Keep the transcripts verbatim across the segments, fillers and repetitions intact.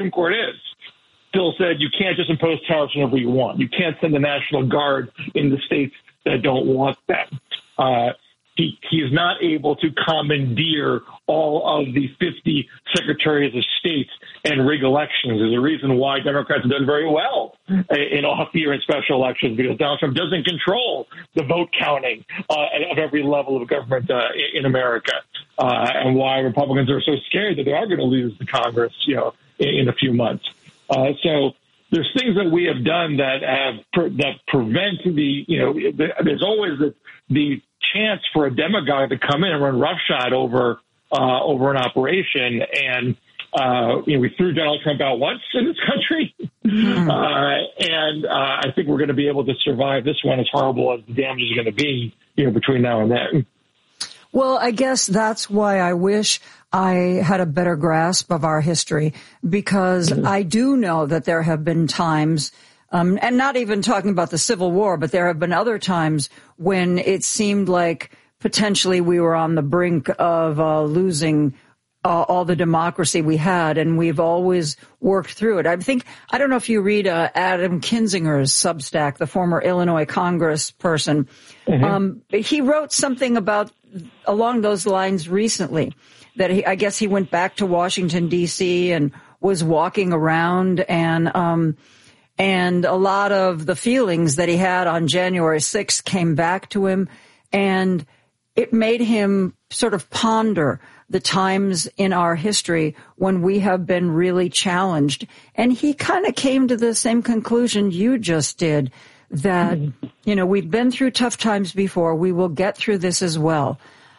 Supreme Court is, still said you can't just impose tariffs whenever you want. You can't send the National Guard in the states that don't want them. Uh, he, he is not able to commandeer all of the fifty secretaries of state and rig elections. There's a reason why Democrats have done very well in off-year and special elections, because Donald Trump doesn't control the vote counting uh, of every level of government uh, in America, uh, and why Republicans are so scared that they are going to lose the Congress, you know, in, in a few months. Uh, so there's things that we have done that have that prevent the, you know, there's always the, the chance for a demagogue to come in and run roughshod over uh, over an operation. And, uh, you know, we threw Donald Trump out once in this country. Mm-hmm. Uh, and uh, I think we're going to be able to survive this one, as horrible as the damage is going to be, you know, between now and then. Well, I guess that's why I wish I had a better grasp of our history, because mm-hmm. I do know that there have been times, um, and not even talking about the Civil War, but there have been other times when it seemed like potentially we were on the brink of uh, losing uh, all the democracy we had, and we've always worked through it. I think, I don't know if you read uh, Adam Kinzinger's Substack, the former Illinois Congress person. Mm-hmm. Um, he wrote something about along those lines recently, that he, I guess he went back to Washington, D C and was walking around, and um, and a lot of the feelings that he had on January sixth came back to him, and it made him sort of ponder the times in our history when we have been really challenged. And he kind of came to the same conclusion you just did, that, you know, we've been through tough times before. We will get through this as well.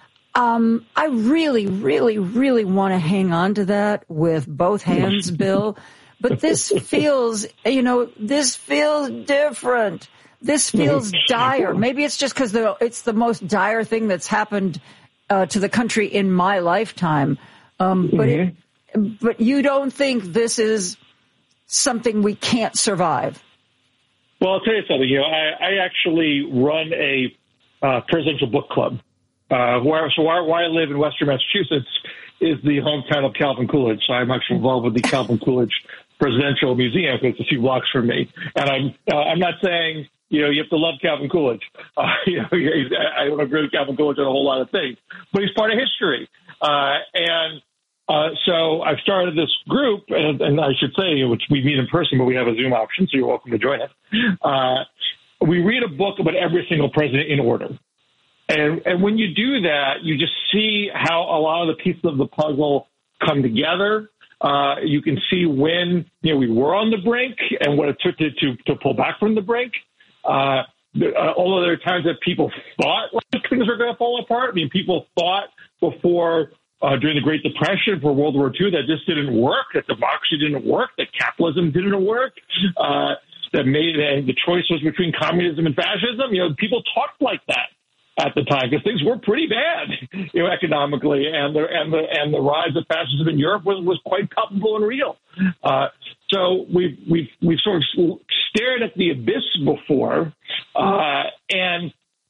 Um, I really, really, really want to hang on to that with both hands, Bill. But this feels, you know, this feels different. This feels dire. Maybe it's just because it's the most dire thing that's happened uh, to the country in my lifetime. Um, but it, but you don't think this is something we can't survive? Well, I'll tell you something. You know, I, I actually run a uh, presidential book club. Uh, where, so where, where I live in Western Massachusetts is the hometown of Calvin Coolidge. So I'm actually involved with the Calvin Coolidge Presidential Museum, because it's a few blocks from me. And I'm uh, I'm not saying, you know, you have to love Calvin Coolidge. Uh, you know, I don't agree with Calvin Coolidge on a whole lot of things, but he's part of history. Uh, and uh, so I've started this group, and, and I should say, which we meet in person, but we have a Zoom option, so you're welcome to join us. Uh, we read a book about every single president in order. And, and when you do that, you just see how a lot of the pieces of the puzzle come together. Uh, you can see when, you know, we were on the brink and what it took to, to, to pull back from the brink. Uh, the, uh, although there are times that people thought like things were going to fall apart. I mean, people thought before, uh, during the Great Depression, for World War Two, that this didn't work, that democracy didn't work, that capitalism didn't work, uh, that made uh, the choice was between communism and fascism. You know, people talked like that at the time, because things were pretty bad, you know, economically, and the and the and the rise of fascism in Europe was, was quite palpable and real. Uh, so we've we've we've sort of stared at the abyss before, uh, and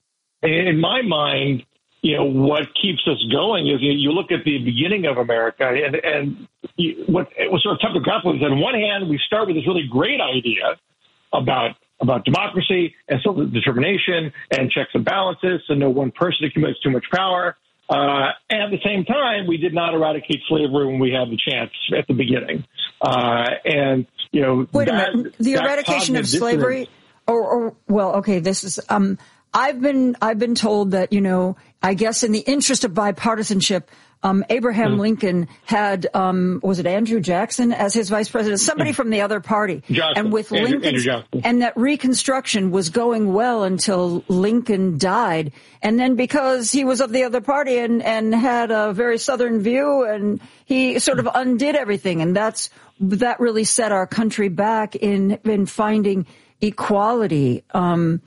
in my mind, you know, what keeps us going is, you know, you look at the beginning of America, and and what it was sort of tough to grapple with. On one hand, we start with this really great idea about. about democracy and self-determination and checks and balances, so no one person accumulates too much power. Uh, and at the same time, we did not eradicate slavery when we had the chance at the beginning. Uh, and, you know, wait that, a minute, the eradication of slavery, or, or, well, okay, this is, um, I've been, I've been told that, you know, I guess in the interest of bipartisanship, Um, Abraham Lincoln had, um, was it Andrew Jackson as his vice president? Somebody from the other party. Johnson. And with Andrew, Lincoln, Andrew and that Reconstruction was going well until Lincoln died. And then because he was of the other party and, and had a very Southern view, and he sort of undid everything. And that's, that really set our country back in, in finding equality. Um,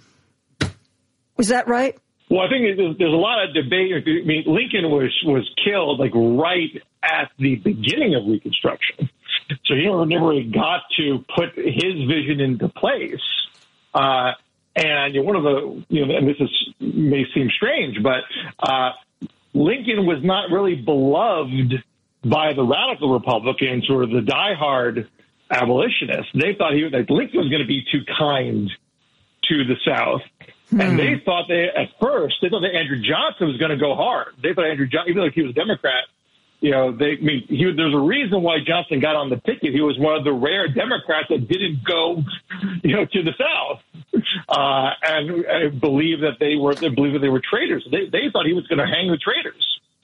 was that right? Well, I think there's, there's a lot of debate. I mean, Lincoln was, was killed like right at the beginning of Reconstruction. So he never, never really got to put his vision into place. Uh, and you know, one of the, you know, and this is, may seem strange, but uh, Lincoln was not really beloved by the radical Republicans, who are the diehard abolitionists. They thought he that Lincoln was going to be too kind to the South. Hmm. And they thought they, at first, they thought that Andrew Johnson was going to go hard. They thought Andrew Johnson, even though he was a Democrat, you know, they, I mean, he, there's a reason why Johnson got on the ticket. He was one of the rare Democrats that didn't go, you know, to the South, uh, and, and believe that they were, they believe that they were traitors. They, they thought he was going to hang the traitors.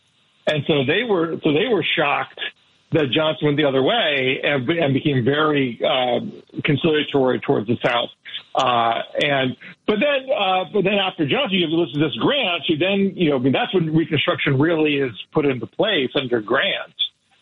And so they were, so they were shocked that Johnson went the other way and, and became very uh, conciliatory towards the South. Uh, and but then, uh, but then after Johnson, you have Ulysses S. Grant. You then, you know, I mean, that's when Reconstruction really is put into place under Grant,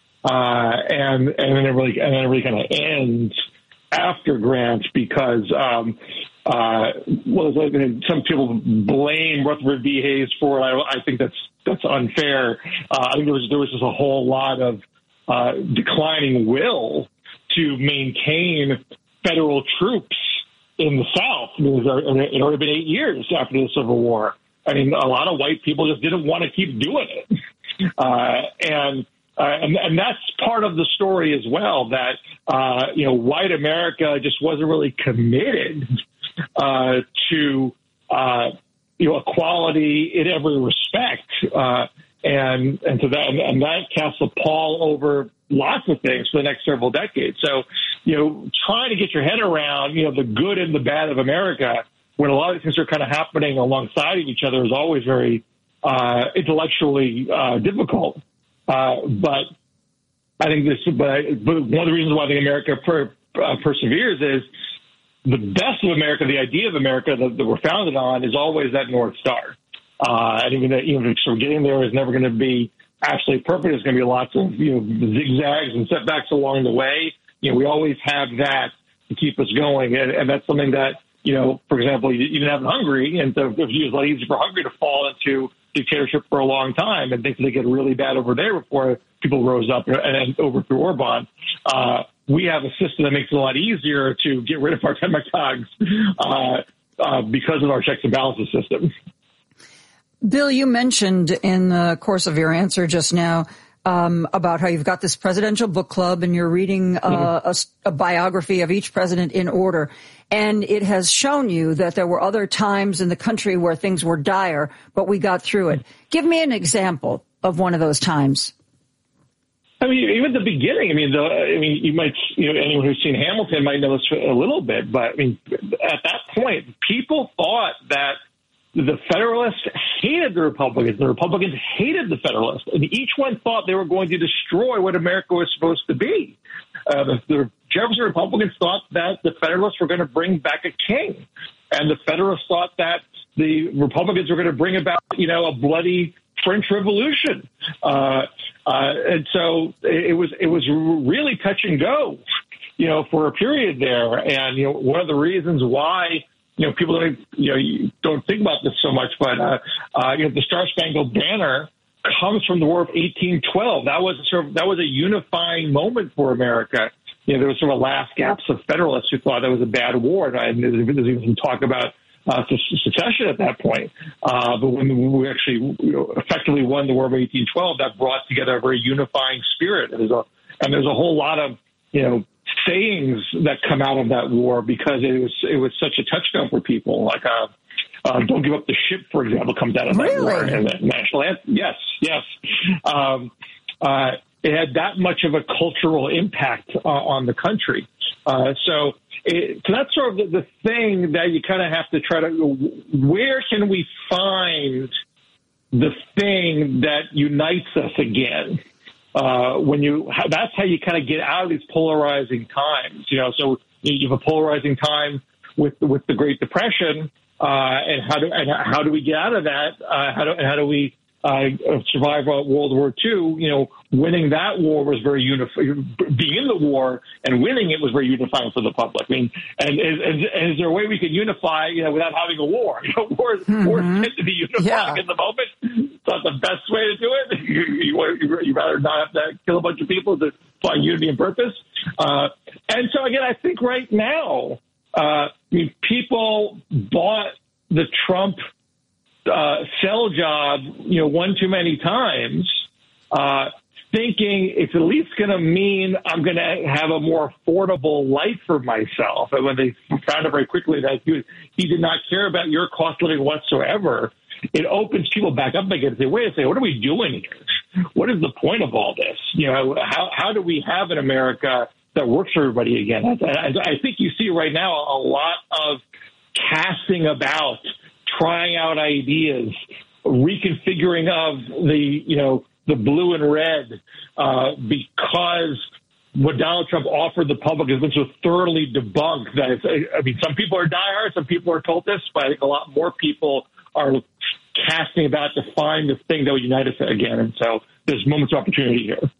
uh, and and then it really and then it really kind of ends after Grant because, um, uh, well, some people blame Rutherford B. Hayes for it. I, I think that's that's unfair. Uh, I think there was there was just a whole lot of uh, declining will to maintain federal troops in the South. I mean, it had already been eight years after the Civil War. I mean, a lot of white people just didn't want to keep doing it. Uh, and, uh, and and that's part of the story as well, that, uh, you know, white America just wasn't really committed uh, to, uh, you know, equality in every respect. Uh, and, and so that, and, and that casts a pall over lots of things for the next several decades. So, you know, trying to get your head around, you know, the good and the bad of America when a lot of these things are kind of happening alongside of each other is always very uh, intellectually uh, difficult. Uh, but I think this, but, but one of the reasons why I think America per, uh, perseveres is the best of America, the idea of America that, that we're founded on is always that North Star. Uh, and even that, even if sort of getting there is never going to be absolutely perfect. There's going to be lots of, you know, zigzags and setbacks along the way. You know, we always have that to keep us going. And, and that's something that, you know, for example, you, you didn't have in Hungary. And so it was a lot easier for Hungary to fall into dictatorship for a long time and things that get really bad over there before people rose up and, and overthrew Orban. Uh, we have a system that makes it a lot easier to get rid of our demagogues uh, uh, because of our checks and balances system. Bill, you mentioned in the course of your answer just now um, about how you've got this presidential book club and you're reading uh, mm-hmm. a, a biography of each president in order. And it has shown you that there were other times in the country where things were dire, but we got through it. Give me an example of one of those times. I mean, even at the beginning, I mean, the, I mean, you might, you know, anyone who's seen Hamilton might know this a little bit, but I mean, at that point, people thought that the Federalists hated the Republicans. The Republicans hated the Federalists. And each one thought they were going to destroy what America was supposed to be. Uh, the, the Jefferson Republicans thought that the Federalists were going to bring back a king. And the Federalists thought that the Republicans were going to bring about, you know, a bloody French Revolution. Uh, uh, and so it was, it was really touch and go, you know, for a period there. And, you know, one of the reasons why, you know, people don't, you know, you don't think about this so much, but, uh, uh, you know, the Star Spangled Banner comes from the War of eighteen twelve. That was sort of, that was a unifying moment for America. You know, there was sort of last gasps of Federalists who thought that was a bad war. And there's even talk about uh, secession at that point. Uh, but when we actually you know, effectively won the War of eighteen twelve, that brought together a very unifying spirit. And there's a, and there's a whole lot of, you know, sayings that come out of that war because it was it was such a touchstone for people. Like, uh, uh, "Don't give up the ship," for example, comes out of that really? war. And the national anthem. Yes, yes. Um, uh, it had that much of a cultural impact uh, on the country. Uh, so, it, so that's sort of the, the thing that you kind of have to try to. Where can we find the thing that unites us again? Uh, when you, that's how you kind of get out of these polarizing times, you know, so you have a polarizing time with, with the Great Depression, uh, and how do, and how do we get out of that? Uh, how do, and how do we, uh, survive World War Two? You know, winning that war was very unifying. Being in the war and winning it was very unifying for the public. I mean, and is, is there a way we could unify, you know, without having a war? You know, wars, mm-hmm. wars tend to be unifying yeah. in the moment. It's not the best way to do it. You, you, you rather not have to kill a bunch of people to find unity and purpose. Uh, and so again, I think right now, uh, I mean, people bought the Trump Uh, sell job, you know, one too many times. Uh, thinking it's at least going to mean I'm going to have a more affordable life for myself. And when they found out very quickly that he, he did not care about your cost of living whatsoever, it opens people back up again and say, wait a second, what are we doing here? What is the point of all this? You know, how, how do we have an America that works for everybody again? I, I think you see right now a lot of casting about, trying out ideas, reconfiguring of the, you know, the blue and red, uh, because what Donald Trump offered the public has been so thoroughly debunked that it's, I mean, some people are diehard, some people are cultists, but I think a lot more people are casting about to find the thing that would unite us again. And so there's moments of opportunity here.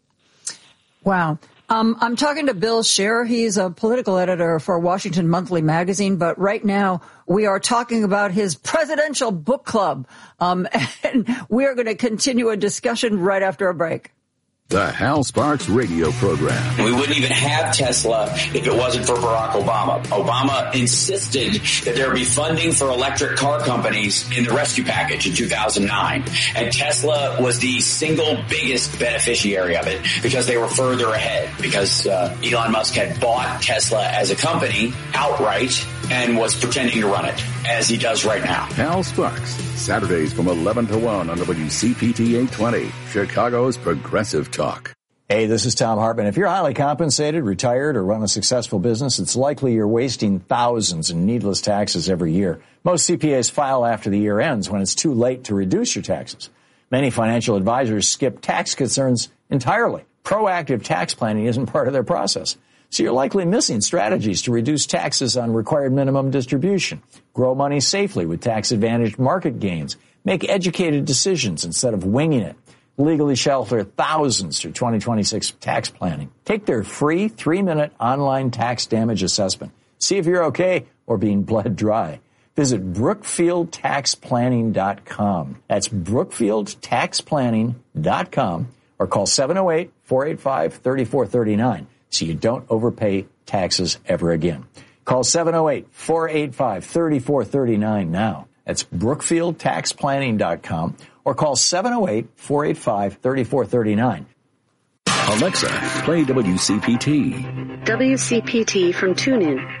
Wow. Um, I'm talking to Bill Scher. He's a political editor for Washington Monthly Magazine. But right now we are talking about his presidential book club. Um, and we are going to continue a discussion right after a break. The Hal Sparks radio program. We wouldn't even have Tesla if it wasn't for Barack Obama. Obama insisted that there be funding for electric car companies in the rescue package in two thousand nine. And Tesla was the single biggest beneficiary of it because they were further ahead, because uh, Elon Musk had bought Tesla as a company outright and was pretending to run it, as he does right now. Hal Sparks, Saturdays from eleven to one on W C P T eight twenty, Chicago's Progressive Talk. Hey, this is Tom Hartman. If you're highly compensated, retired, or run a successful business, it's likely you're wasting thousands in needless taxes every year. Most C P As file after the year ends when it's too late to reduce your taxes. Many financial advisors skip tax concerns entirely. Proactive tax planning isn't part of their process. So you're likely missing strategies to reduce taxes on required minimum distribution, grow money safely with tax-advantaged market gains, make educated decisions instead of winging it, legally shelter thousands through twenty twenty-six tax planning. Take their free three-minute online tax damage assessment. See if you're okay or being bled dry. Visit brookfield tax planning dot com. That's brookfield tax planning dot com or call seven oh eight, four eight five, three four three nine. So you don't overpay taxes ever again. Call seven oh eight, four eight five, three four three nine now. That's brookfield tax planning dot com or call seven oh eight, four eight five, three four three nine. Alexa, play W C P T. W C P T from TuneIn.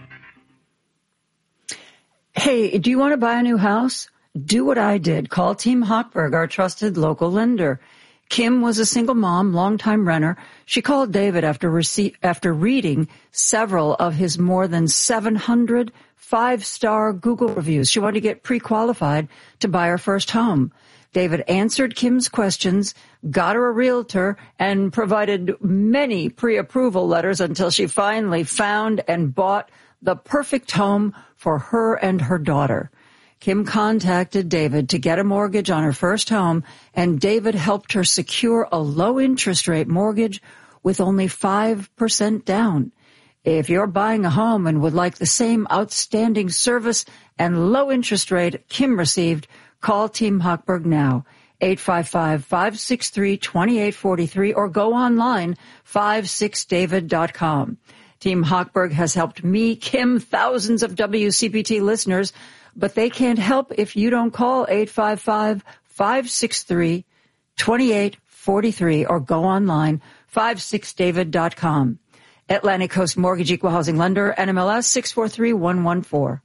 Hey, do you want to buy a new house? Do what I did. Call Team Hochberg, our trusted local lender. Kim was a single mom, longtime renter. She called David after rece- after reading several of his more than seven hundred five-star Google reviews. She wanted to get pre-qualified to buy her first home. David answered Kim's questions, got her a realtor, and provided many pre-approval letters until she finally found and bought the perfect home for her and her daughter. Kim contacted David to get a mortgage on her first home, and David helped her secure a low-interest rate mortgage with only five percent down. If you're buying a home and would like the same outstanding service and low interest rate Kim received, call Team Hochberg now, eight five five, five six three, two eight four three, or go online, five six david dot com. Team Hochberg has helped me, Kim, thousands of W C P T listeners, but they can't help if you don't call eight five five, five six three, two eight four three or go online, five six david dot com. Atlantic Coast Mortgage Equal Housing Lender, N M L S six four three one one four.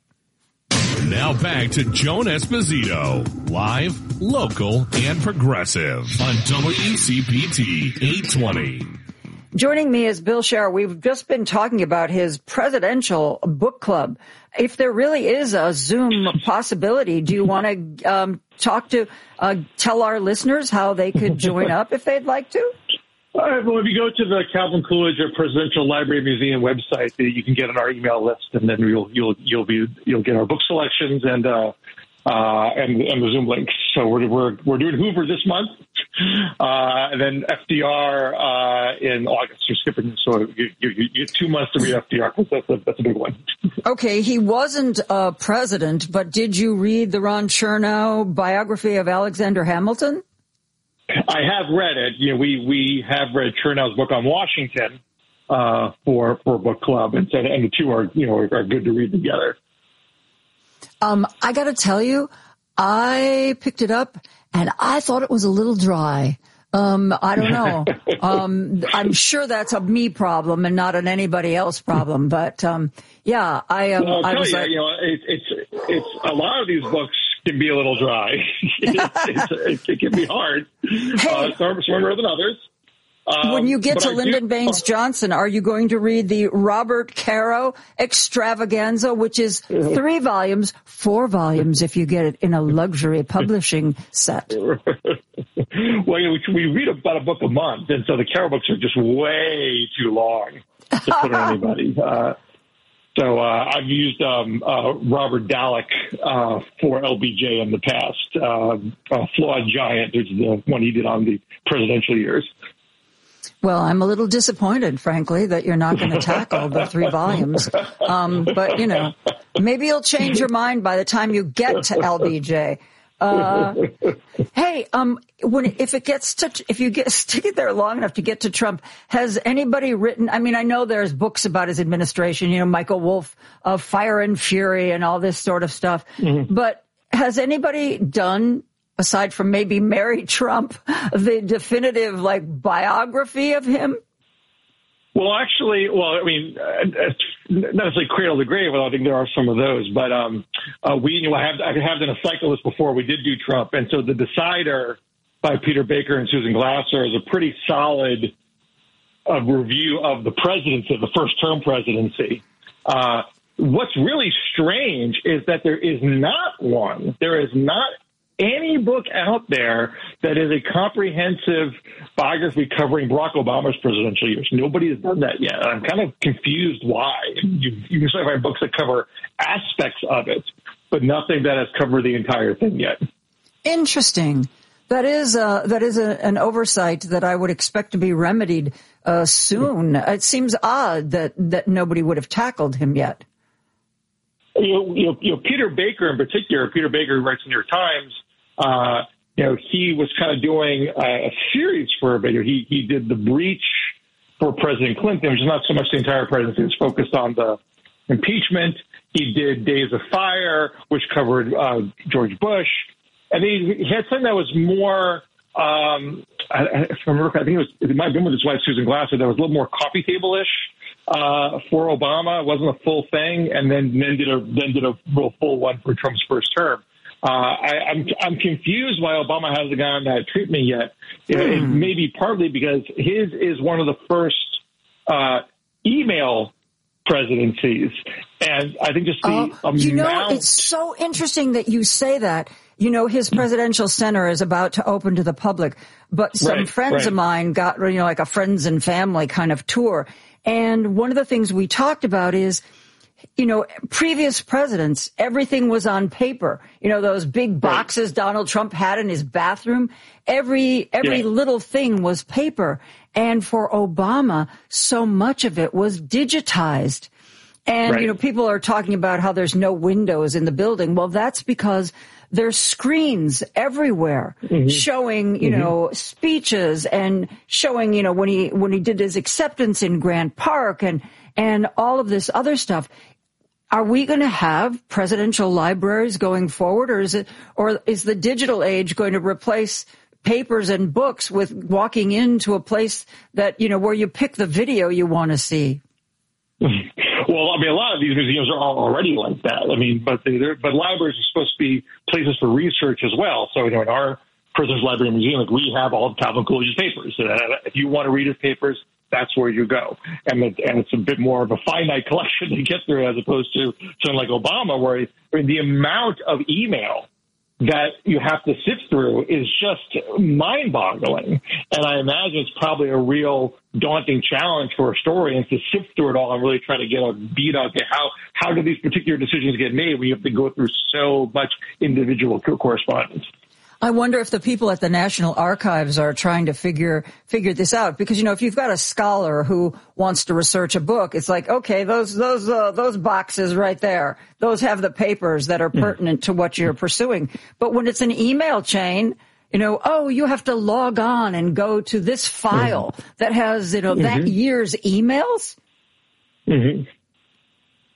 Now back to Joan Esposito, live, local, and progressive on W C P T eight twenty. Joining me is Bill Scher. We've just been talking about his presidential book club. If there really is a Zoom possibility, do you want to um, talk to, uh, tell our listeners how they could join up if they'd like to? All right, well, if you go to the Calvin Coolidge Presidential Library Museum website, you can get on our email list, and then you'll you'll you'll be you'll get our book selections and uh, uh, and, and the Zoom links. So we're we're we're doing Hoover this month, uh, and then F D R uh, in August. You're skipping, so you, you, you get two months to read F D R. That's a that's a big one. Okay, he wasn't a president, but did you read the Ron Chernow biography of Alexander Hamilton? I have read it. You know, we, we have read Chernow's book on Washington uh, for for book club, and so and the two are you know are, are good to read together. Um, I got to tell you, I picked it up and I thought it was a little dry. Um, I don't know. Um, I'm sure that's a me problem and not an anybody else problem. But um, yeah, I, um, well, I'll I tell was you, like, you know, it, it's it's a lot of these books can be a little dry. it's, it's, it can be hard. Hey. Uh, some some more than others. Um, when you get to I Lyndon do, Baines Johnson, are you going to read the Robert Caro Extravaganza, which is three volumes, four volumes if you get it in a luxury publishing set? Well, you know, we read about a book a month, and so the Caro books are just way too long to put on anybody. Uh, so uh, I've used um, uh, Robert Dallek uh, for L B J in the past. Uh, uh, Flawed Giant is the one he did on the presidential years. Well, I'm a little disappointed, frankly, that you're not going to tackle the three volumes. Um, but, you know, maybe you'll change your mind by the time you get to L B J. Uh, hey, um, when, if it gets to, if you get, stick there long enough to get to Trump, has anybody written, I mean, I know there's books about his administration, you know, Michael Wolff of Fire and Fury and all this sort of stuff. Mm-hmm. But has anybody done, aside from maybe Mary Trump, the definitive, like, biography of him? Well, actually, well, I mean, uh, not necessarily cradle to grave, although I think there are some of those. But um, uh, we, you know, I have, I have done a cycle this before. We did do Trump. And so The Decider by Peter Baker and Susan Glasser is a pretty solid uh, review of the presidency, the first term presidency. Uh, what's really strange is that there is not one. There is not any book out there that is a comprehensive biography covering Barack Obama's presidential years. Nobody has done that yet. I'm kind of confused why. You, you can certainly find books that cover aspects of it, but nothing that has covered the entire thing yet. Interesting. That is uh, that is a, an oversight that I would expect to be remedied uh, soon. It seems odd that, that nobody would have tackled him yet. You know, you know, you know, Peter Baker in particular, Peter Baker, who writes in the New York Times, uh, you know, he was kind of doing a, a series for a bit. He, he did The Breach for President Clinton, which is not so much the entire presidency. It's focused on the impeachment. He did Days of Fire, which covered uh, George Bush. And he, he had something that was more, um, I, I remember, I think it was, it might have been with his wife, Susan Glasser, that was a little more coffee table-ish. Uh, for Obama. It wasn't a full thing, and then then did a then did a real full one for Trump's first term. Uh, I, I'm I'm confused why Obama hasn't gotten that treatment yet. Mm. It, it may be partly because his is one of the first uh, email presidencies, and I think just the uh, amount. You know, it's so interesting that you say that. You know, his presidential center is about to open to the public, but some right, friends right. of mine got, you know, like a friends and family kind of tour. And one of the things we talked about is, you know, previous presidents, everything was on paper. You know, those big boxes right. Donald Trump had in his bathroom, every, every yeah. little thing was paper. And for Obama, so much of it was digitized. And, right. you know, people are talking about how there's no windows in the building. Well, that's because there's screens everywhere mm-hmm. showing, you mm-hmm. know, speeches and showing, you know, when he, when he did his acceptance in Grant Park and, and all of this other stuff. Are we going to have presidential libraries going forward, or is it, or is the digital age going to replace papers and books with walking into a place that, you know, where you pick the video you want to see? Well, I mean, a lot of these museums are already like that. I mean, but they're, but libraries are supposed to be places for research as well. So, you know, in our Prisoners Library Museum, like, we have all of Calvin Coolidge's papers. Uh, if you want to read his papers, that's where you go. And, it, and it's a bit more of a finite collection to get through as opposed to something like Obama, where I mean, the amount of email that you have to sift through is just mind-boggling. And I imagine it's probably a real daunting challenge for historians to sift through it all and really try to get a beat on okay, how how do these particular decisions get made when you have to go through so much individual correspondence. I wonder if the people at the National Archives are trying to figure figure this out, because, you know, if you've got a scholar who wants to research a book, it's like, okay, those those uh, those boxes right there, those have the papers that are pertinent to what you're pursuing. But when it's an email chain, you know, oh, you have to log on and go to this file that has, you know, mm-hmm. that year's emails. Mm-hmm.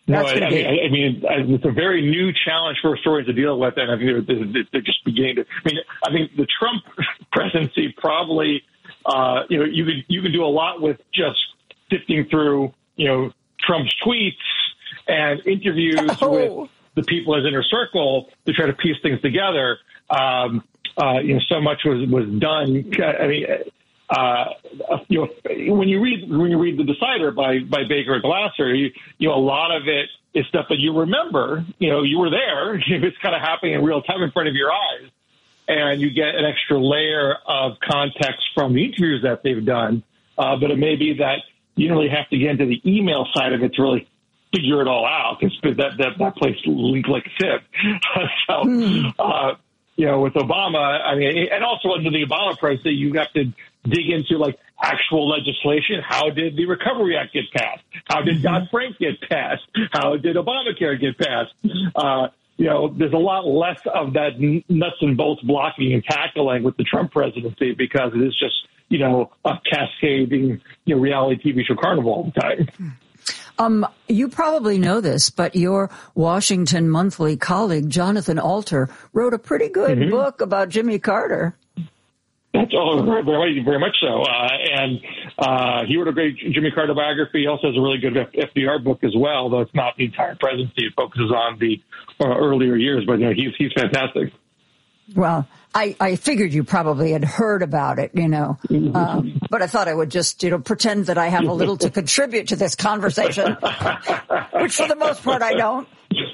No, That's I, I, be. mean, I, I mean, it's a very new challenge for historians to deal with, and I think they're, they're just beginning to. I mean, I think the Trump presidency probably, uh, you know, you could you could do a lot with just sifting through, you know, Trump's tweets and interviews oh. with the people in his inner circle to try to piece things together. Um, uh, you know, so much was was done. I mean. Uh, you know, when you read when you read The Decider by by Baker and Glasser, you, you know, a lot of it is stuff that you remember. You know, you were there. It's kind of happening in real time in front of your eyes, and you get an extra layer of context from the interviews that they've done. Uh, but it may be that you don't really have to get into the email side of it to really figure it all out, because that that that place linked like a sieve. so. Mm. Uh, You know, with Obama, I mean, and also under the Obama presidency, you have to dig into like actual legislation. How did the Recovery Act get passed? How did Dodd-Frank get passed? How did Obamacare get passed? Uh, you know, there's a lot less of that nuts and bolts blocking and tackling with the Trump presidency, because it is just, you know, a cascading, you know, reality T V show carnival all the time. Um, you probably know this, but your Washington Monthly colleague, Jonathan Alter, wrote a pretty good mm-hmm. book about Jimmy Carter. That's all very, very, very much so. Uh, and uh, he wrote a great Jimmy Carter biography. He also has a really good F D R book as well, though it's not the entire presidency. It focuses on the uh, earlier years, but you know, he's he's fantastic. Well, I, I figured you probably had heard about it, you know, uh, but I thought I would just, you know, pretend that I have a little to contribute to this conversation, which for the most part I don't.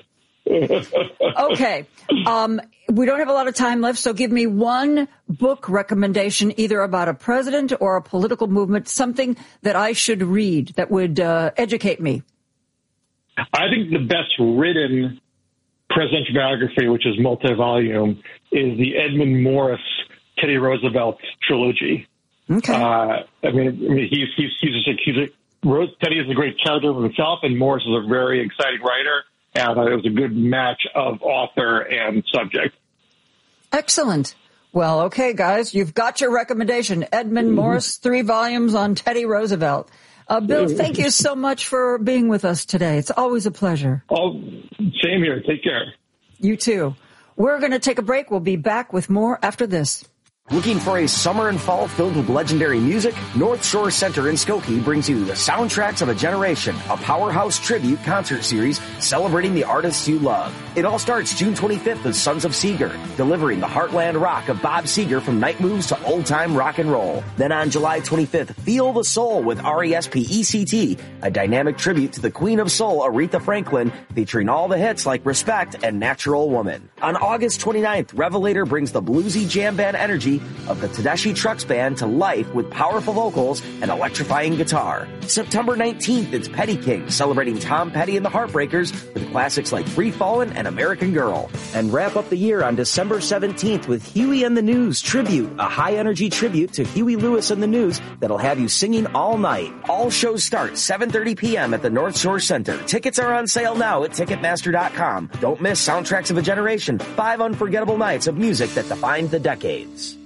Okay. Um, we don't have a lot of time left, so give me one book recommendation, either about a president or a political movement, something that I should read that would uh, educate me. I think the best written presidential biography, which is multi-volume, is the Edmund Morris Teddy Roosevelt trilogy. Okay. Uh, I mean, I mean, he's he's he's a, he's a Rose, Teddy is a great character of himself, and Morris is a very exciting writer. And I thought it was a good match of author and subject. Excellent. Well, okay, guys, you've got your recommendation. Edmund mm-hmm. Morris, three volumes on Teddy Roosevelt. Uh, Bill, thank you so much for being with us today. It's always a pleasure. Oh, same here. Take care. You too. We're going to take a break. We'll be back with more after this. Looking for a summer and fall filled with legendary music? North Shore Center in Skokie brings you the Soundtracks of a Generation, a powerhouse tribute concert series celebrating the artists you love. It all starts June twenty-fifth with Sons of Seeger, delivering the heartland rock of Bob Seger from night moves to old-time rock and roll. Then on July twenty-fifth, Feel the Soul with R E S P E C T, a dynamic tribute to the Queen of Soul, Aretha Franklin, featuring all the hits like Respect and Natural Woman. On August twenty-ninth, Revelator brings the bluesy jam band energy of the Tedeschi Trucks Band to life with powerful vocals and electrifying guitar. September nineteenth, it's Petty King, celebrating Tom Petty and the Heartbreakers with classics like Free Fallin' and American Girl. And wrap up the year on December seventeenth with Huey and the News Tribute, a high-energy tribute to Huey Lewis and the News that'll have you singing all night. All shows start seven thirty p.m. at the North Shore Center. Tickets are on sale now at Ticketmaster dot com. Don't miss Soundtracks of a Generation, five unforgettable nights of music that defined the decades.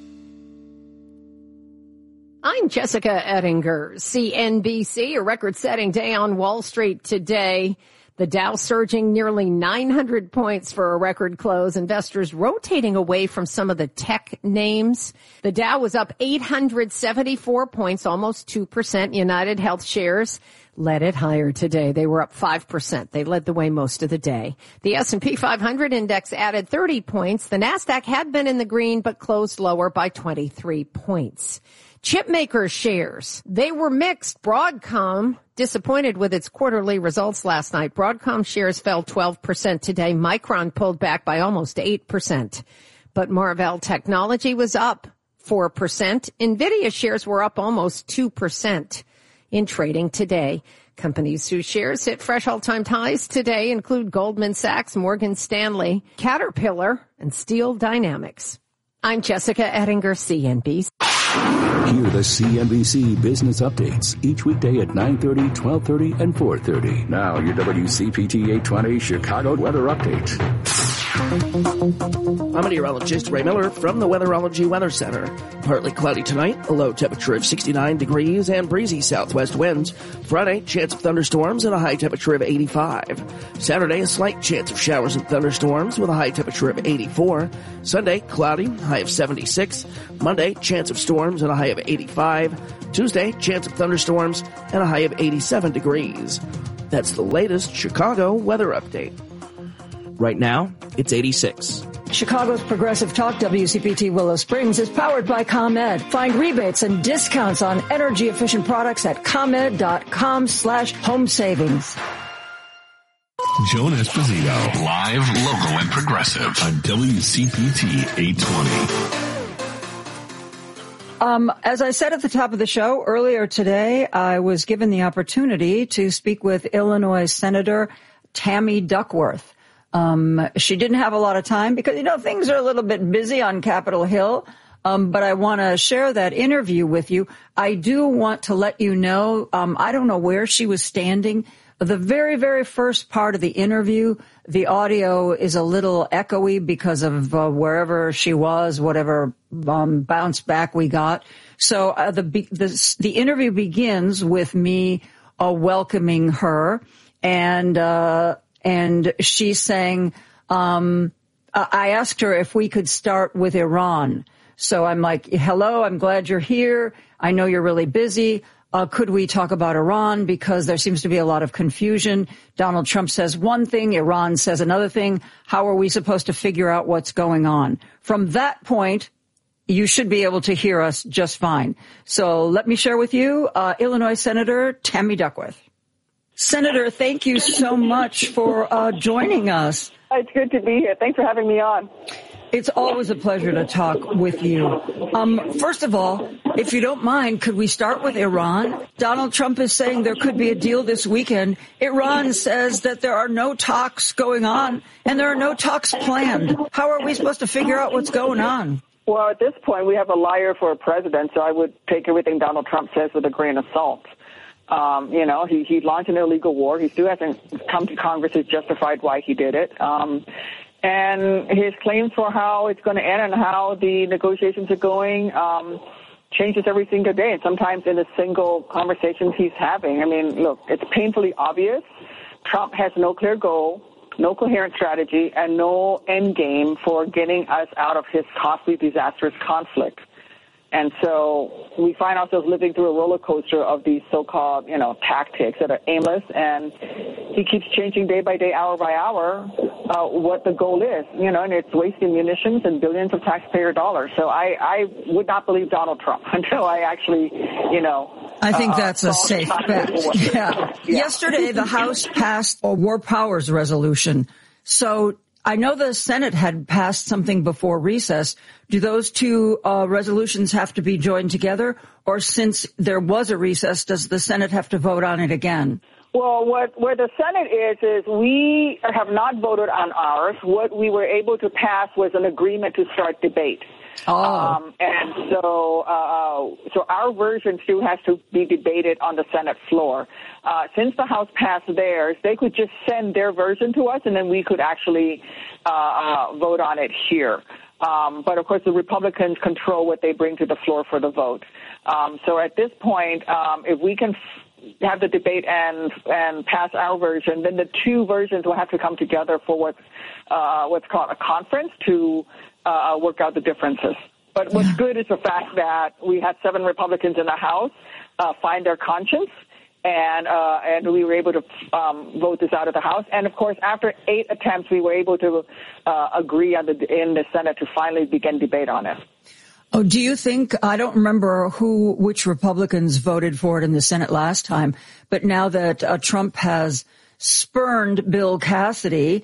I'm Jessica Ettinger, C N B C, a record-setting day on Wall Street today. The Dow surging nearly nine hundred points for a record close. Investors rotating away from some of the tech names. The Dow was up eight hundred seventy-four points, almost two percent. United Health shares led it higher today. They were up five percent. They led the way most of the day. The S and P five hundred index added thirty points. The Nasdaq had been in the green but closed lower by twenty-three points. Chipmaker shares, they were mixed. Broadcom disappointed with its quarterly results last night. Broadcom shares fell twelve percent today. Micron pulled back by almost eight percent. But Marvell Technology was up four percent. NVIDIA shares were up almost two percent in trading today. Companies whose shares hit fresh all-time highs today include Goldman Sachs, Morgan Stanley, Caterpillar, and Steel Dynamics. I'm Jessica Ettinger, C N B C. Hear the C N B C Business Updates each weekday at nine thirty, twelve thirty, and four thirty. Now your W C P T eight twenty Chicago Weather Update. I'm meteorologist Ray Miller from the Weatherology Weather Center. Partly cloudy tonight, a low temperature of sixty-nine degrees and breezy southwest winds. Friday, chance of thunderstorms and a high temperature of eighty-five. Saturday, a slight chance of showers and thunderstorms with a high temperature of eighty-four. Sunday, cloudy, high of seventy-six. Monday, chance of storms and a high of eighty-five. Tuesday, chance of thunderstorms and a high of eighty-seven degrees. That's the latest Chicago weather update. Right now, it's eighty-six. Chicago's Progressive Talk W C P T Willow Springs is powered by ComEd. Find rebates and discounts on energy-efficient products at ComEd.com slash home savings. Joan Esposito, live, local, and progressive on W C P T eight twenty. Um, as I said at the top of the show earlier today, I was given the opportunity to speak with Illinois Senator Tammy Duckworth. Um, she didn't have a lot of time because, you know, things are a little bit busy on Capitol Hill. Um, but I want to share that interview with you. I do want to let you know, um, I don't know where she was standing. The very, very first part of the interview, the audio is a little echoey because of uh, wherever she was, whatever um, bounce back we got. So uh, the, the the interview begins with me uh, welcoming her, and uh, and she's saying, um, I asked her if we could start with Iran. So I'm like, hello, I'm glad you're here. I know you're really busy. Uh, could we talk about Iran? Because there seems to be a lot of confusion. Donald Trump says one thing, Iran says another thing. How are we supposed to figure out what's going on? From that point, you should be able to hear us just fine. So let me share with you, uh, Illinois Senator Tammy Duckworth. Senator, thank you so much for uh, joining us. It's good to be here. Thanks for having me on. It's always a pleasure to talk with you. Um, first of all, if you don't mind, could we start with Iran? Donald Trump is saying there could be a deal this weekend. Iran says that there are no talks going on and there are no talks planned. How are we supposed to figure out what's going on? Well, at this point, we have a liar for a president, so I would take everything Donald Trump says with a grain of salt. Um, you know, he, he launched an illegal war. He still hasn't come to Congress to justify why he did it. Um, And his claims for how it's going to end and how the negotiations are going um, changes every single day, and sometimes in the single conversations he's having. I mean, look, it's painfully obvious. Trump has no clear goal, no coherent strategy, and no end game for getting us out of his costly, disastrous conflict. And so we find ourselves living through a roller coaster of these so-called, you know, tactics that are aimless, and he keeps changing day by day, hour by hour, uh, what the goal is, you know, and it's wasting munitions and billions of taxpayer dollars. So I, I would not believe Donald Trump until I actually, you know. I think uh, that's a safe bet. Yeah. yeah. Yesterday, the House passed a war powers resolution. So I know the Senate had passed something before recess. Do those two uh, resolutions have to be joined together? Or since there was a recess, does the Senate have to vote on it again? Well, what where the Senate is, is we have not voted on ours. What we were able to pass was an agreement to start debate. Oh. Um, and so, uh, so our version still has to be debated on the Senate floor. Uh, since the House passed theirs, they could just send their version to us, and then we could actually uh, uh, vote on it here. Um, but of course, the Republicans control what they bring to the floor for the vote. Um, so at this point, um, if we can f- have the debate and and pass our version, then the two versions will have to come together for what's uh, what's called a conference to Uh, work out the differences. But what's good is the fact that we had seven Republicans in the House uh, find their conscience, and uh, and we were able to um, vote this out of the House. And of course, after eight attempts, we were able to uh, agree on the, in the Senate to finally begin debate on it. Oh, do you think, I don't remember who, which Republicans voted for it in the Senate last time, but now that uh, Trump has spurned Bill Cassidy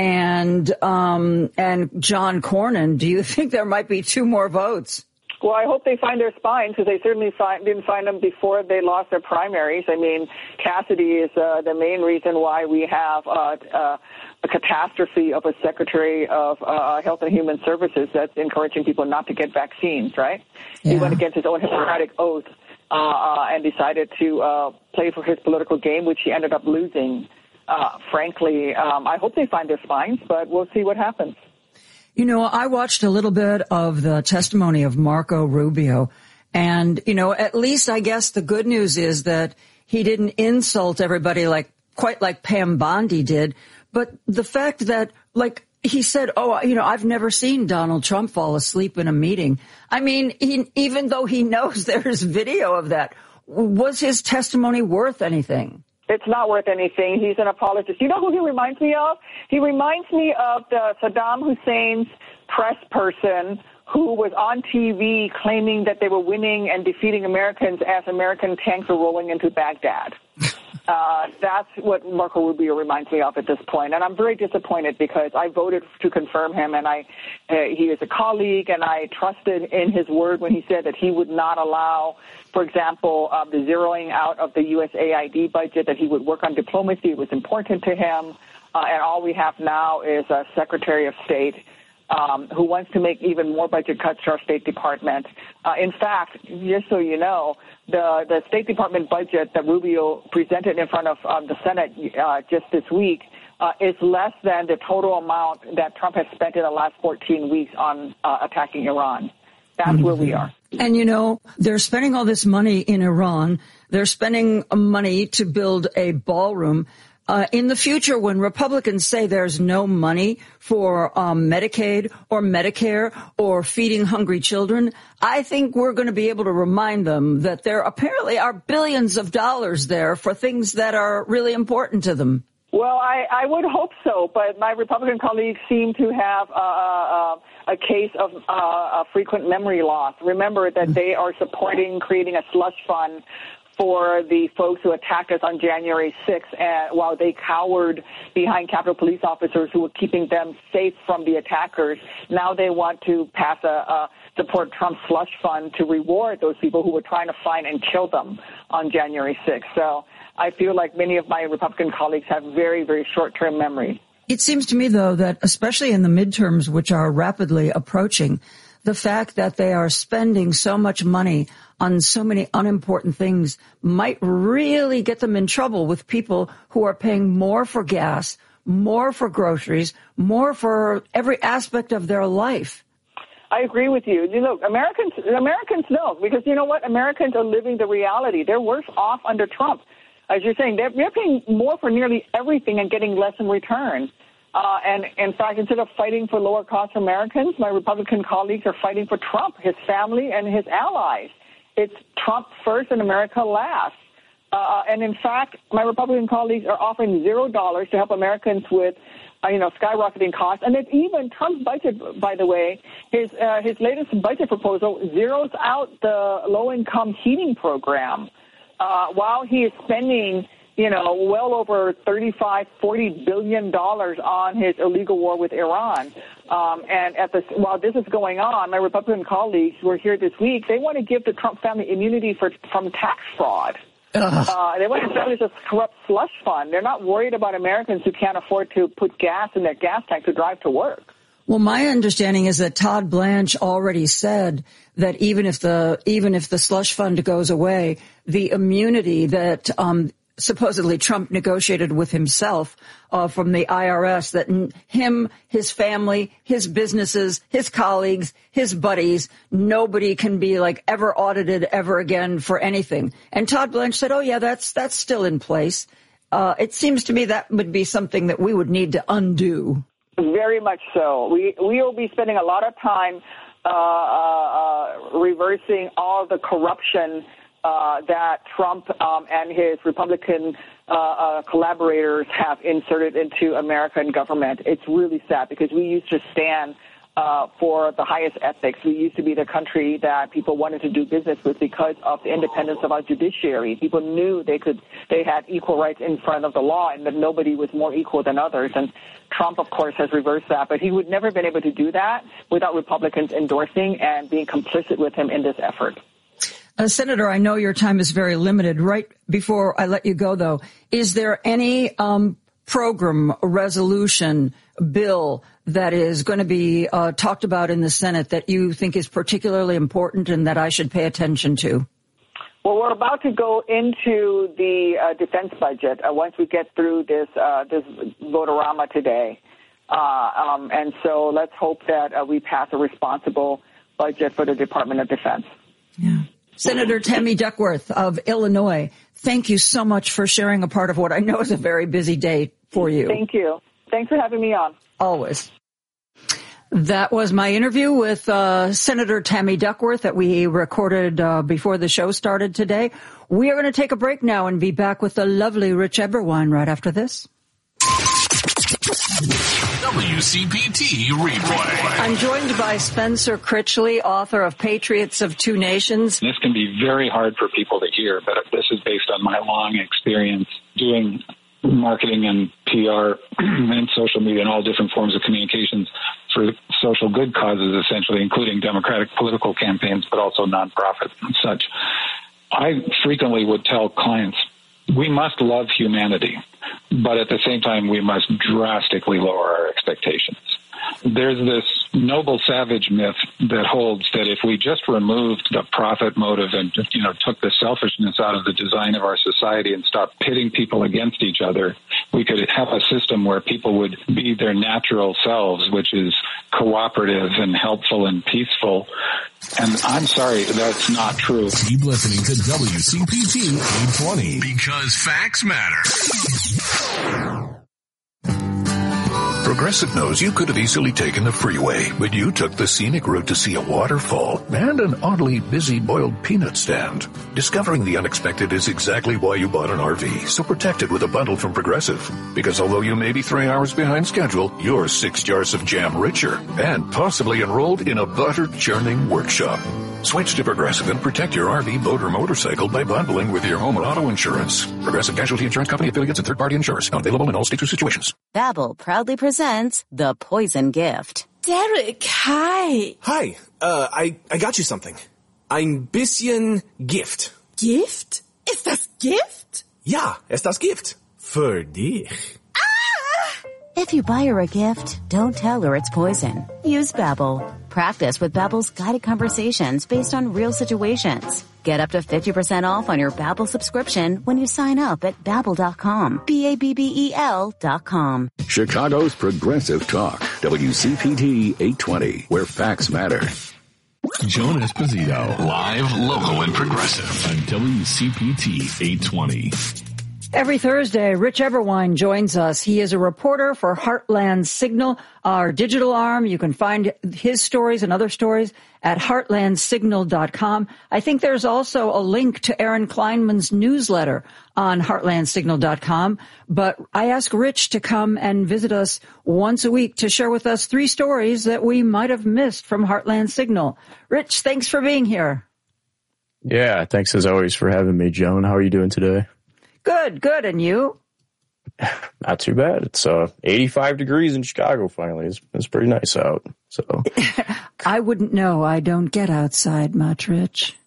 and um and John Cornyn, do you think there might be two more votes? Well, I hope they find their spine, because they certainly find, didn't find them before they lost their primaries. I mean, Cassidy is uh, the main reason why we have uh, uh, a catastrophe of a Secretary of uh, Health and Human Services that's encouraging people not to get vaccines, right? Yeah. He went against his own Hippocratic oath uh, uh, and decided to uh, play for his political game, which he ended up losing. Uh, frankly, um, I hope they find their spines, but we'll see what happens. You know, I watched a little bit of the testimony of Marco Rubio, and, you know, at least I guess the good news is that he didn't insult everybody like quite like Pam Bondi did. But the fact that, like, he said, oh, you know, I've never seen Donald Trump fall asleep in a meeting. I mean, he, even though he knows there's video of that, was his testimony worth anything? It's not worth anything. He's an apologist. You know who he reminds me of? He reminds me of the Saddam Hussein's press person who was on T V claiming that they were winning and defeating Americans as American tanks were rolling into Baghdad. Uh, that's what Marco Rubio reminds me of at this point. And I'm very disappointed because I voted to confirm him, and I, uh, he is a colleague, and I trusted in his word when he said that he would not allow, for example, uh, the zeroing out of the U S A I D budget, that he would work on diplomacy. It was important to him. Uh, and all we have now is a Secretary of State Um, who wants to make even more budget cuts to our State Department. Uh, in fact, just so you know, the, the State Department budget that Rubio presented in front of um, the Senate uh, just this week uh, is less than the total amount that Trump has spent in the last fourteen weeks on uh, attacking Iran. That's mm-hmm. where we are. And, you know, they're spending all this money in Iran. They're spending money to build a ballroom. Uh, in the future, when Republicans say there's no money for um, Medicaid or Medicare or feeding hungry children, I think we're going to be able to remind them that there apparently are billions of dollars there for things that are really important to them. Well, I, I would hope so, but my Republican colleagues seem to have uh, uh, a case of uh, a frequent memory loss. Remember that they are supporting creating a slush fund for the folks who attacked us on January sixth, and while they cowered behind Capitol Police officers who were keeping them safe from the attackers, now they want to pass a, a support Trump slush fund to reward those people who were trying to find and kill them on January sixth. So I feel like many of my Republican colleagues have very, very short-term memory. It seems to me, though, that especially in the midterms, which are rapidly approaching, the fact that they are spending so much money on so many unimportant things might really get them in trouble with people who are paying more for gas, more for groceries, more for every aspect of their life. I agree with you. You know, Americans, Americans know, because you know what? Americans are living the reality. They're worse off under Trump. As you're saying, they're, they're paying more for nearly everything and getting less in return. Uh, and in fact, instead of fighting for lower cost Americans, my Republican colleagues are fighting for Trump, his family, and his allies. It's Trump first and America last. Uh, and in fact, my Republican colleagues are offering zero dollars to help Americans with, uh, you know, skyrocketing costs. And it's even Trump's budget, by the way, his uh, his latest budget proposal zeroes out the low-income heating program uh, while he is spending, you know, well over thirty-five, forty billion dollars on his illegal war with Iran. Um, and at the, while this is going on, my Republican colleagues who are here this week, they want to give the Trump family immunity for, from tax fraud. Uh, they want to establish a corrupt slush fund. They're not worried about Americans who can't afford to put gas in their gas tank to drive to work. Well, my understanding is that Todd Blanche already said that even if the even if the slush fund goes away, the immunity that um supposedly Trump negotiated with himself uh, from the I R S, that him, his family, his businesses, his colleagues, his buddies, nobody can be like ever audited ever again for anything. And Todd Blanche said, oh, yeah, that's that's still in place. Uh, it seems to me that would be something that we would need to undo. Very much so. We, we will be spending a lot of time uh, uh, reversing all the corruption Uh, that Trump um, and his Republican uh, uh, collaborators have inserted into American government. It's really sad because we used to stand uh, for the highest ethics. We used to be the country that people wanted to do business with because of the independence of our judiciary. People knew they could, they had equal rights in front of the law and that nobody was more equal than others. And Trump, of course, has reversed that, but he would never have been able to do that without Republicans endorsing and being complicit with him in this effort. Uh, Senator, I know your time is very limited. Right before I let you go, though, is there any um, program, resolution, bill that is going to be uh, talked about in the Senate that you think is particularly important and that I should pay attention to? Well, we're about to go into the uh, defense budget uh, once we get through this uh, this vote-a-rama today. Uh, um, and so let's hope that uh, we pass a responsible budget for the Department of Defense. Yeah. Senator Tammy Duckworth of Illinois, thank you so much for sharing a part of what I know is a very busy day for you. Thank you. Thanks for having me on. Always. That was my interview with uh, Senator Tammy Duckworth that we recorded uh, before the show started today. We are going to take a break now and be back with the lovely Rich Eberwein right after this. W C P T Replay. I'm joined by Spencer Critchley, author of Patriots of Two Nations. This can be very hard for people to hear, but this is based on my long experience doing marketing and P R and social media and all different forms of communications for social good causes, essentially, including democratic political campaigns, but also nonprofits and such. I frequently would tell clients, we must love humanity, but at the same time, we must drastically lower our expectations. There's this noble savage myth that holds that if we just removed the profit motive and, you know, took the selfishness out of the design of our society and stopped pitting people against each other, we could have a system where people would be their natural selves, which is cooperative and helpful and peaceful. And I'm sorry, that's not true. Keep listening to W C P T eight twenty because facts matter. Progressive knows you could have easily taken the freeway, but you took the scenic route to see a waterfall and an oddly busy boiled peanut stand. Discovering the unexpected is exactly why you bought an R V, so protect it with a bundle from Progressive. Because although you may be three hours behind schedule, you're six jars of jam richer and possibly enrolled in a butter churning workshop. Switch to Progressive and protect your R V, boat, or motorcycle by bundling with your home or auto insurance. Progressive Casualty Insurance Company affiliates and third-party insurers. Not available in all states or situations. Babbel proudly presents The Poison Gift. Derek, hi. Hi. Uh, I, I got you something. Ein bisschen Gift. Gift? Ist das Gift? Ja, ist das Gift. Für dich. If you buy her a gift, don't tell her it's poison. Use Babbel. Practice with Babbel's guided conversations based on real situations. Get up to fifty percent off on your Babbel subscription when you sign up at Babbel dot com. B A B B E L dot com. Chicago's Progressive Talk. W C P T eight twenty, where facts matter. Joan Esposito, live, local, and progressive on W C P T eight twenty. Every Thursday, Rich Eberwein joins us. He is a reporter for Heartland Signal, our digital arm. You can find his stories and other stories at heartland signal dot com. I think there's also a link to Aaron Kleinman's newsletter on heartland signal dot com. But I ask Rich to come and visit us once a week to share with us three stories that we might have missed from Heartland Signal. Rich, thanks for being here. Yeah, thanks as always for having me, Joan. How are you doing today? Good, good. And you? Not too bad. It's uh, eighty-five degrees in Chicago finally. It's, it's pretty nice out. So I wouldn't know. I don't get outside much, Rich.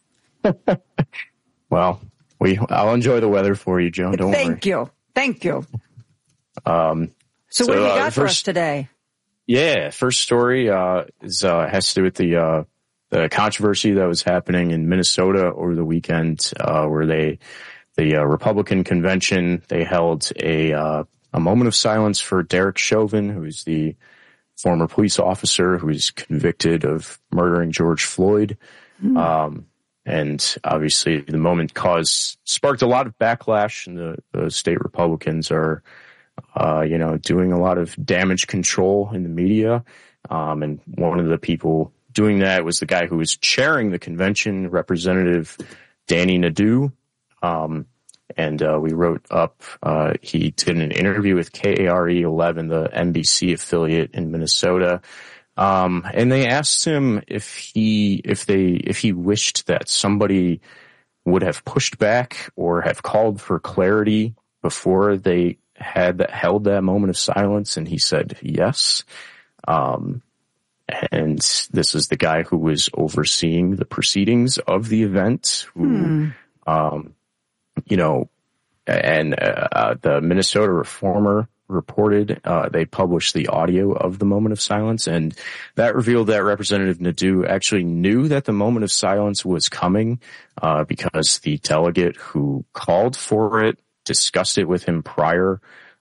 Well, we I'll enjoy the weather for you, Joan. Don't Thank worry. Thank you. Thank you. Um, so, so what do you got uh, for first, us today? Yeah, first story uh, is uh, has to do with the uh, the controversy that was happening in Minnesota over the weekend, uh, where they. The uh, Republican convention, they held a uh, a moment of silence for Derek Chauvin, who is the former police officer who is convicted of murdering George Floyd. Mm. Um, and obviously the moment caused, sparked a lot of backlash, and the, the state Republicans are, uh, you know, doing a lot of damage control in the media. Um, and one of the people doing that was the guy who was chairing the convention, Representative Danny Nadeau. Um, and, uh, we wrote up, uh, he did an interview with K A R E eleven, the N B C affiliate in Minnesota. Um, and they asked him if he, if they, if he wished that somebody would have pushed back or have called for clarity before they had that, held that moment of silence. And he said, yes. Um, and this is the guy who was overseeing the proceedings of the event who, hmm. um, you know, and uh, the Minnesota Reformer reported, uh, they published the audio of the moment of silence, and that revealed that Representative Nadeau actually knew that the moment of silence was coming, uh, because the delegate who called for it discussed it with him prior,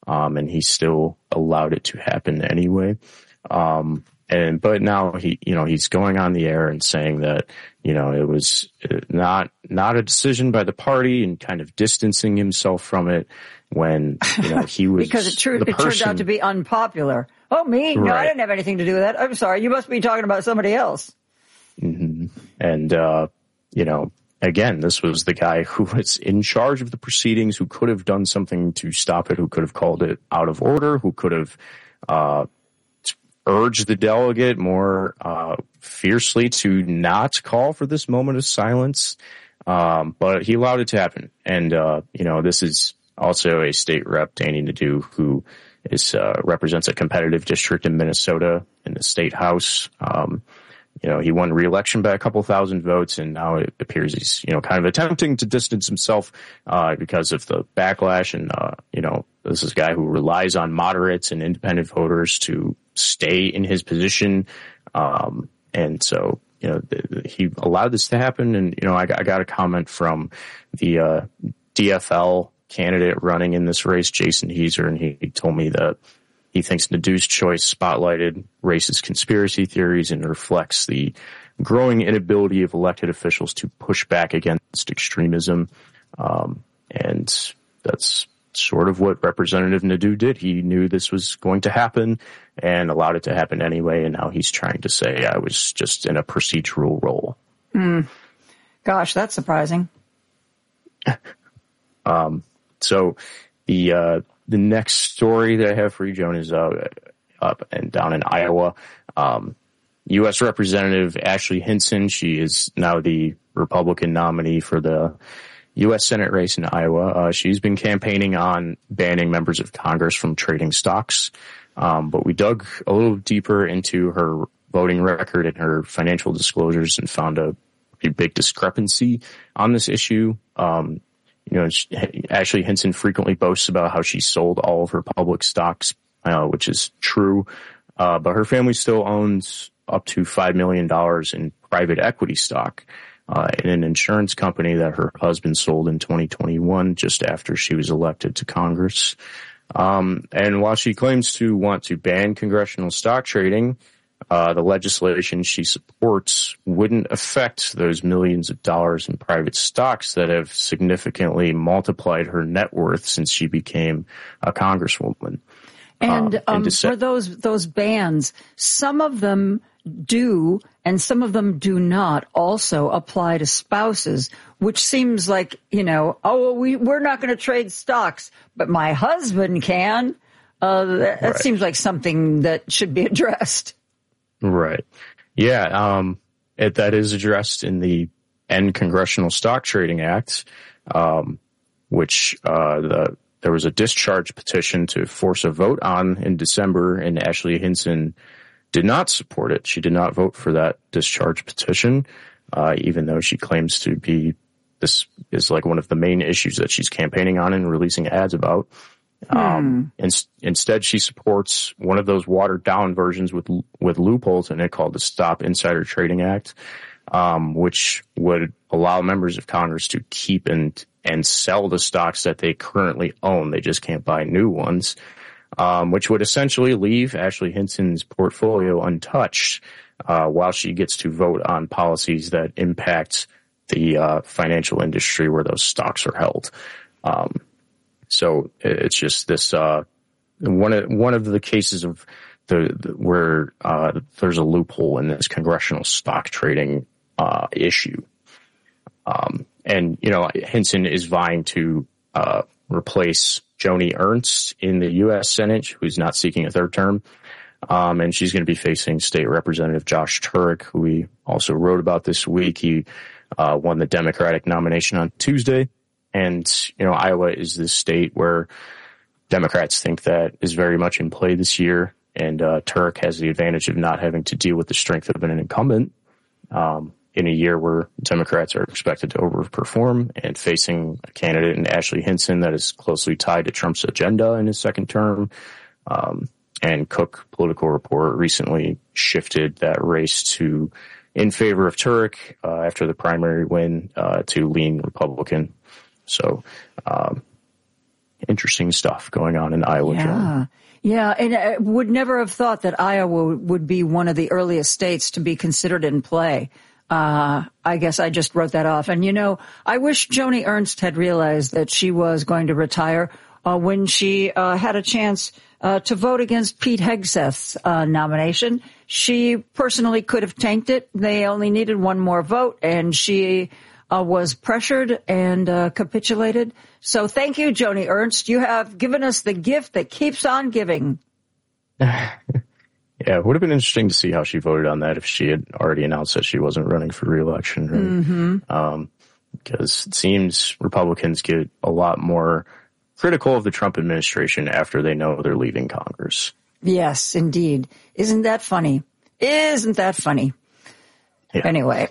um, and he still allowed it to happen anyway. Um, and but now he, you know, he's going on the air and saying that, you know, it was not not a decision by the party, and kind of distancing himself from it when, you know, he was because it, tr- the it person, turned out to be unpopular. Oh, me? No, right. I didn't have anything to do with that. I'm sorry. You must be talking about somebody else. Mm-hmm. And, uh, you know, again, this was the guy who was in charge of the proceedings, who could have done something to stop it, who could have called it out of order, who could have uh, urged the delegate more uh, fiercely to not call for this moment of silence. Um, but he allowed it to happen. And, uh, you know, this is also a state rep, Danny Nadeau, who is uh, represents a competitive district in Minnesota in the state house. Um, you know, he won re-election by a couple thousand votes, and now it appears he's, you know, kind of attempting to distance himself uh, because of the backlash. And, uh, you know, this is a guy who relies on moderates and independent voters to stay in his position. Um, and so, you know, th- th- he allowed this to happen. And, you know, I, I got a comment from the uh, D F L candidate running in this race, Jason Heiser, and he, he told me that he thinks Nadeau's choice spotlighted racist conspiracy theories and reflects the growing inability of elected officials to push back against extremism. Um, and that's sort of what Representative Nadeau did. He knew this was going to happen and allowed it to happen anyway. And now he's trying to say, I was just in a procedural role. Mm. Gosh, that's surprising. um, so the, uh, The next story that I have for you, Joan, is uh, up and down in Iowa. Um, U S Representative Ashley Hinson, she is now the Republican nominee for the U S Senate race in Iowa. Uh, she's been campaigning on banning members of Congress from trading stocks. Um, but we dug a little deeper into her voting record and her financial disclosures and found a pretty big discrepancy on this issue. Um, You know, Ashley Hinson frequently boasts about how she sold all of her public stocks, uh, which is true. Uh, but her family still owns up to five million dollars in private equity stock uh, in an insurance company that her husband sold in twenty twenty-one, just after she was elected to Congress. Um, and while she claims to want to ban congressional stock trading, Uh, the legislation she supports wouldn't affect those millions of dollars in private stocks that have significantly multiplied her net worth since she became a congresswoman. And, um, um, Dece- for those those bans, some of them do and some of them do not also apply to spouses, which seems like, you know, oh, we, we're not going to trade stocks, but my husband can. Uh, that, that Right. seems like something that should be addressed. Right. Yeah. Um, it, that is addressed in the End Congressional Stock Trading Act, um, which, uh, the, there was a discharge petition to force a vote on in December, and Ashley Hinson did not support it. She did not vote for that discharge petition, uh, even though she claims to be, this is like one of the main issues that she's campaigning on and releasing ads about. Um, in, instead, she supports one of those watered down versions with, with loopholes in it called the Stop Insider Trading Act, um, which would allow members of Congress to keep and, and sell the stocks that they currently own. They just can't buy new ones, um, which would essentially leave Ashley Hinson's portfolio untouched, uh, while she gets to vote on policies that impact the, uh, financial industry where those stocks are held. Um, So it's just this, uh, one of, one of the cases of the, the where, uh, there's a loophole in this congressional stock trading, uh, issue. Um, and, you know, Hinson is vying to, uh, replace Joni Ernst in the U S Senate, who's not seeking a third term. Um, and she's going to be facing State Representative Josh Turek, who we also wrote about this week. He, uh, won the Democratic nomination on Tuesday. And, you know, Iowa is this state where Democrats think that is very much in play this year. And uh, Turek has the advantage of not having to deal with the strength of an incumbent um, in a year where Democrats are expected to overperform, and facing a candidate in Ashley Hinson that is closely tied to Trump's agenda in his second term. Um, and Cook Political Report recently shifted that race to in favor of Turek uh, after the primary win uh, to lean Republican. So, um, interesting stuff going on in Iowa. Yeah. John. Yeah, and I would never have thought that Iowa would be one of the earliest states to be considered in play. Uh, I guess I just wrote that off. And, you know, I wish Joni Ernst had realized that she was going to retire uh, when she uh, had a chance uh, to vote against Pete Hegseth's uh, nomination. She personally could have tanked it. They only needed one more vote, and she uh, was pressured and uh, capitulated. So thank you, Joni Ernst. You have given us the gift that keeps on giving. Yeah, it would have been interesting to see how she voted on that if she had already announced that she wasn't running for re-election. Right? Mm-hmm. Um, because it seems Republicans get a lot more critical of the Trump administration after they know they're leaving Congress. Yes, indeed. Isn't that funny? Isn't that funny? Yeah. Anyway.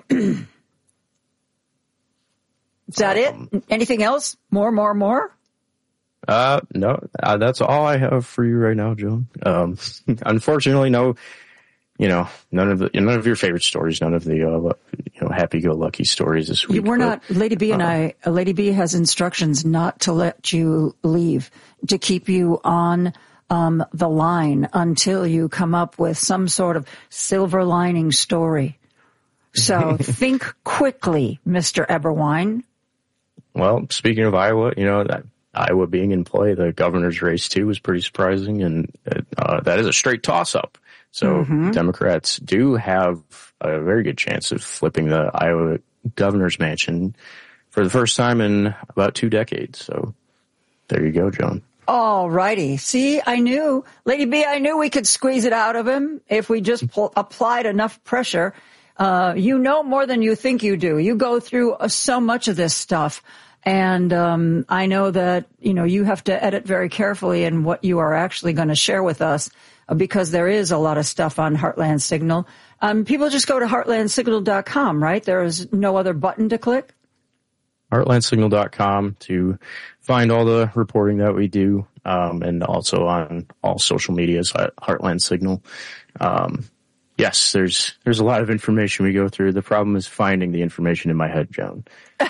Is that um, it? Anything else? More, more, more? Uh, no, uh, that's all I have for you right now, Joan. Um, unfortunately, no, you know, none of the, none of your favorite stories, none of the, uh, you know, happy-go-lucky stories this week. We're but, not, Lady B and uh, I, uh, Lady B has instructions not to let you leave, to keep you on um, the line until you come up with some sort of silver lining story. So think quickly, Mister Eberwine. Well, speaking of Iowa, you know, that Iowa being in play, the governor's race too was pretty surprising, and uh, that is a straight toss-up. So Mm-hmm. Democrats do have a very good chance of flipping the Iowa governor's mansion for the first time in about two decades. So there you go, Joan. All righty. See, I knew, Lady B, I knew we could squeeze it out of him if we just pl- applied enough pressure. Uh, you know more than you think you do. You go through uh, so much of this stuff. And um, I know that, you know, you have to edit very carefully in what you are actually going to share with us uh, because there is a lot of stuff on Heartland Signal. Um, people just go to heartland signal dot com, right? There is no other button to click? heartland signal dot com to find all the reporting that we do, um, and also on all social medias at Heartland Signal. Um, yes, there's there's a lot of information we go through. The problem is finding the information in my head, Joan.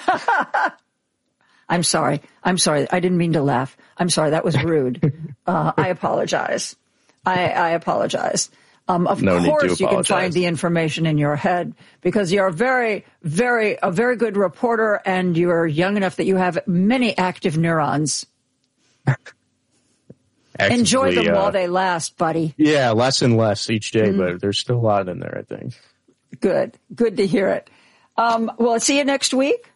I'm sorry. I'm sorry. I didn't mean to laugh. I'm sorry. That was rude. Uh, I apologize. I, I apologize. Um, of no course, you can apologize. find the information in your head because you're a very, very, a very good reporter, and you're young enough that you have many active neurons. Actively, Enjoy them uh, while they last, buddy. Yeah, less and less each day, Mm. but there's still a lot in there, I think. Good. Good to hear it. Um, well, see you next week.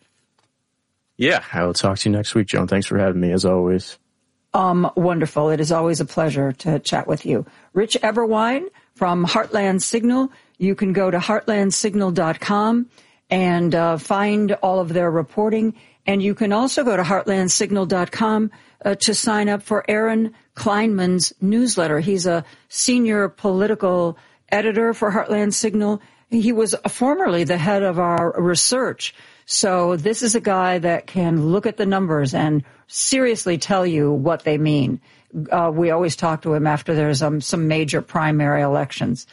Yeah, I will talk to you next week, Joan. Thanks for having me, as always. Um, wonderful. It is always a pleasure to chat with you. Rich Eberwine from Heartland Signal. You can go to heartland signal dot com and uh, find all of their reporting. And you can also go to heartland signal dot com uh, to sign up for Aaron Kleinman's newsletter. He's a senior political editor for Heartland Signal. He was formerly the head of our research. So this is a guy that can look at the numbers and seriously tell you what they mean. Uh, we always talk to him after there's um, some major primary elections.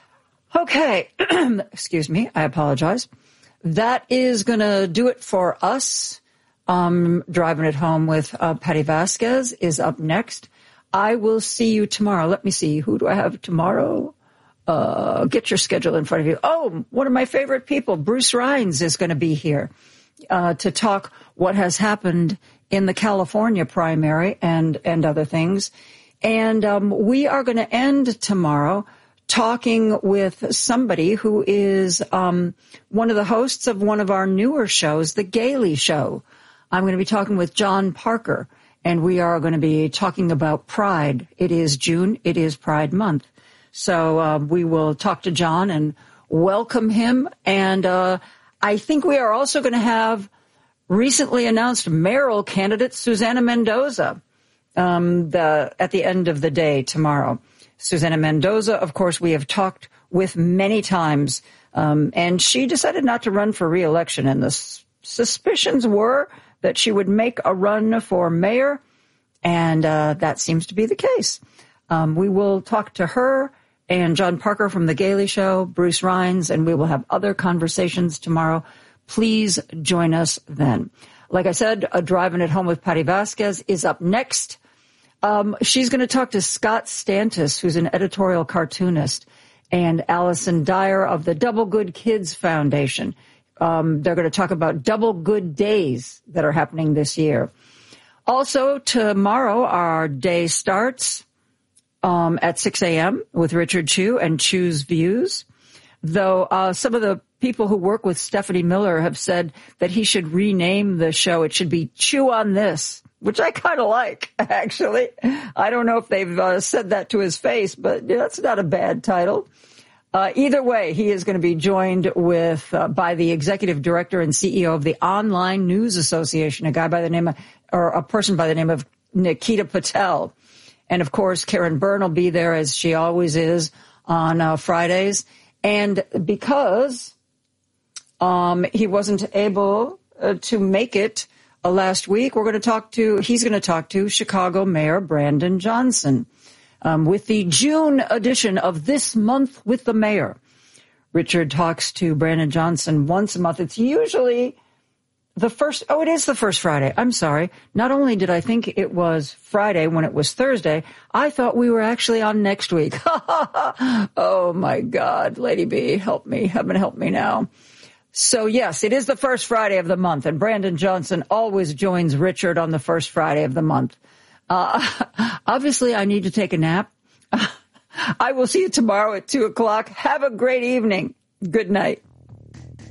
Okay. Excuse me. I apologize. That is going to do it for us. Um, driving it home with uh, Patty Vasquez is up next. I will see you tomorrow. Let me see. Who do I have tomorrow? Uh, get your schedule in front of you. Oh, one of my favorite people, Bruce Rines, is going to be here uh, to talk what has happened in the California primary and, and other things. And um, we are going to end tomorrow talking with somebody who is um, one of the hosts of one of our newer shows, The Gailey Show. I'm going to be talking with John Parker, and we are going to be talking about Pride. It is June. It is Pride Month. So uh, we will talk to John and welcome him. And uh, I think we are also going to have recently announced mayoral candidate Susana Mendoza um, the, at the end of the day tomorrow. Susana Mendoza, of course, we have talked with many times, um, and she decided not to run for re-election. And the s- suspicions were that she would make a run for mayor, and uh, that seems to be the case. Um, we will talk to her and John Parker from The Gailey Show, Bruce Rines, and we will have other conversations tomorrow. Please join us then. Like I said, uh, Driving It Home with Patty Vasquez is up next. Um, she's going to talk to Scott Stantis, who's an editorial cartoonist, and Allison Dyer of the Double Good Kids Foundation. Um, they're going to talk about Double Good Days that are happening this year. Also, tomorrow, our day starts um, at six a.m. with Richard Chew and Chew's Views, though uh, some of the people who work with Stephanie Miller have said that he should rename the show. It should be Chew on This, which I kind of like, actually. I don't know if they've uh, said that to his face, but that's not a bad title. Uh, either way, he is going to be joined with uh, by the executive director and C E O of the Online News Association, a guy by the name of, or a person by the name of Nikita Patel. And of course, Karen Byrne will be there, as she always is, on uh, Fridays. And because um, he wasn't able uh, to make it uh, last week, we're going to talk to, he's going to talk to Chicago Mayor Brandon Johnson. Um, with the June edition of This Month with the Mayor. Richard talks to Brandon Johnson once a month. It's usually the first, oh, it is the first Friday. I'm sorry. Not only did I think it was Friday when it was Thursday, I thought we were actually on next week. Oh, my God. Lady B, help me. Heaven help me now. So, yes, it is the first Friday of the month, and Brandon Johnson always joins Richard on the first Friday of the month. Uh, obviously, I need to take a nap. I will see you tomorrow at two o'clock. Have a great evening. Good night.